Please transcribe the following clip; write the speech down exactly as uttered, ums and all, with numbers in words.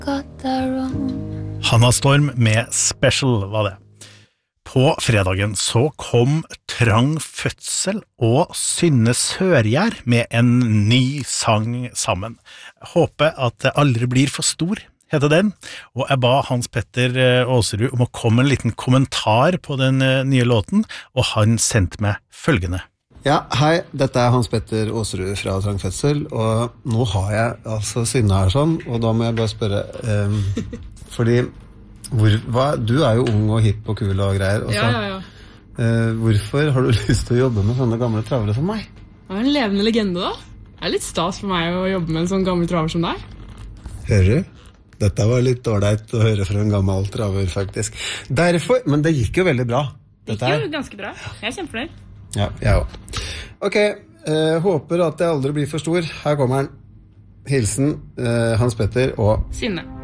got that wrong. Hanna Storm med Special var det. På fredagen så kom Trang Fødsel og Synne Sørgjær med en ny sang sammen. Jeg håper at det aldri blir for stor, heter den, og jeg ba Hans Petter Åserud om å komme med en liten kommentar på den nye låten, og han sendte meg følgende. Ja, hei, dette er Hans Petter Åserud fra Trang Fødsel, og nå har jeg altså Synne her sånn, og da må jeg bare spørre, um, fordi hvor, hva, du er jo ung og hipp og kul og greier, og så, ja, ja, ja. Uh, hvorfor har du lyst til å jobbe med sånne gamle travere som meg? Det er en levende legende da. Det er litt stas for meg å jobbe med en sånn gammel traver som deg. Hører du? Dette var litt dårligt å høre fra en gammel traver, faktisk. Derfor, men det gikk jo veldig bra. Det gikk jo ganske bra. Jeg er kjempefornøyd. Ja, jeg også. Ok, uh, håper at jeg aldri blir for stor. Her kommer den. Hilsen uh, Hans Petter og Synne.